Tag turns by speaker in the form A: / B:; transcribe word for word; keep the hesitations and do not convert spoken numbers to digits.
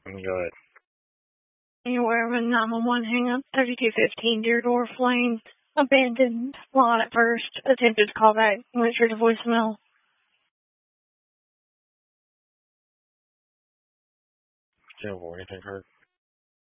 A: Go ahead.
B: You aware of a nine one one hang-up, thirty-two fifteen Deerdorf Lane, abandoned lot at first, attempted to call back, went straight to voicemail.
A: Can't avoid anything hurt.